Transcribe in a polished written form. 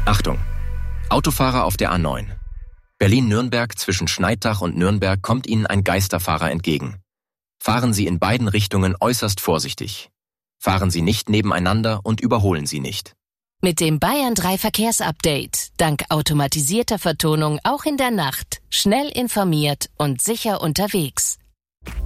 Achtung! Autofahrer auf der A9. Berlin-Nürnberg zwischen Schneidach und Nürnberg kommt Ihnen ein Geisterfahrer entgegen. Fahren Sie in beiden Richtungen äußerst vorsichtig. Fahren Sie nicht nebeneinander und überholen Sie nicht. Mit dem Bayern 3 Verkehrsupdate, dank automatisierter Vertonung auch in der Nacht, schnell informiert und sicher unterwegs.